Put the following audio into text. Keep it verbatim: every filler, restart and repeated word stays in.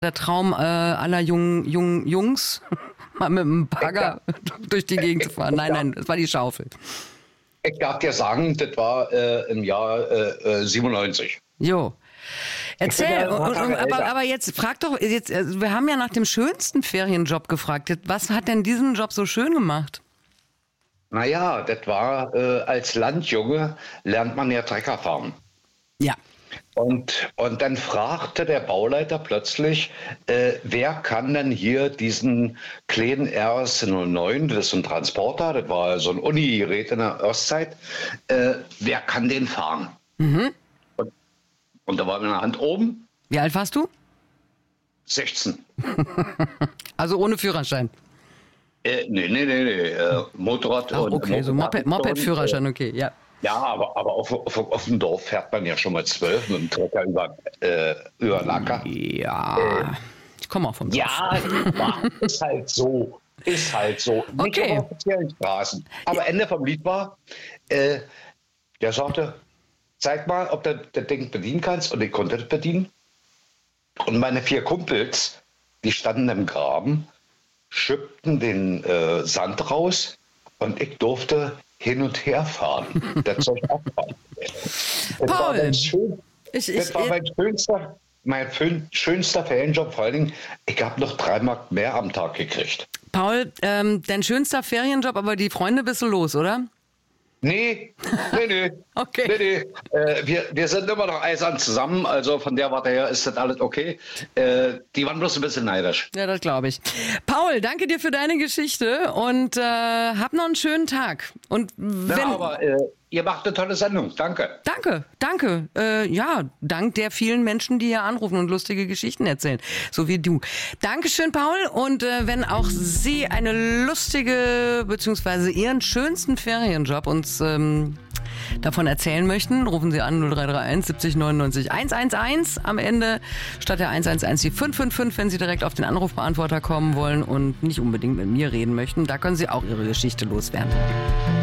der Traum äh, aller jungen, jungen Jungs, mal mit dem Bagger durch die Gegend zu fahren. Nein, nein, das war die Schaufel. Ich darf dir sagen, das war äh, im Jahr äh, siebenundneunzig. Jo. Erzähl, und, und, aber, aber jetzt frag doch, jetzt, also wir haben ja nach dem schönsten Ferienjob gefragt. Was hat denn diesen Job so schön gemacht? Naja, das war, äh, als Landjunge lernt man ja Trecker fahren. Ja. Und, und dann fragte der Bauleiter plötzlich, äh, wer kann denn hier diesen kleinen R S null neun, das ist ein Transporter, das war so ein Uni-Gerät in der Ostzeit, äh, wer kann den fahren? Mhm. Und, und da war meine Hand oben. Wie alt warst du? sechzehn. Also ohne Führerschein? Äh, nee, nee, nee, nee. Äh, Motorrad. Ach, okay, und, so Moped, Moped-Führerschein, okay, ja. Ja, aber, aber auf, auf, auf dem Dorf fährt man ja schon mal zwölf mit dem Trecker über, äh, über den Acker. Ja, äh, ich komme auch vom Dorf. Ja, ist halt so. Ist halt so. Nicht Okay. auf offiziellen Straßen. Aber Ende vom Lied war, äh, der sagte, zeig mal, ob du das Ding bedienen kannst. Und ich konnte das bedienen. Und meine vier Kumpels, die standen im Graben, schippten den äh, Sand raus und ich durfte hin und her fahren. Das Zeug abfahren. Das Paul, war mein, schön, ich, ich, das war mein schönster, mein schönster Ferienjob. Vor allen Dingen, ich habe noch drei Mark mehr am Tag gekriegt. Paul, ähm, dein schönster Ferienjob, aber die Freunde bist du los, oder? Nee, nee, nee. Okay. Nee, nee. Äh, wir, wir sind immer noch eisern zusammen, also von der Warte her ist das alles okay. Äh, die waren bloß ein bisschen neidisch. Ja, das glaube ich. Paul, danke dir für deine Geschichte und äh, hab noch einen schönen Tag. Und wenn, Ja, aber äh, ihr macht eine tolle Sendung. Danke. Danke, danke. Äh, ja, dank der vielen Menschen, die hier anrufen und lustige Geschichten erzählen, so wie du. Dankeschön, Paul. Und äh, wenn auch Sie eine lustige, beziehungsweise Ihren schönsten Ferienjob uns ähm, davon erzählen möchten, rufen Sie an null drei drei eins siebzig neunundneunzig hundertelf am Ende statt der eins eins eins die fünf fünf fünf, wenn Sie direkt auf den Anrufbeantworter kommen wollen und nicht unbedingt mit mir reden möchten. Da können Sie auch Ihre Geschichte loswerden.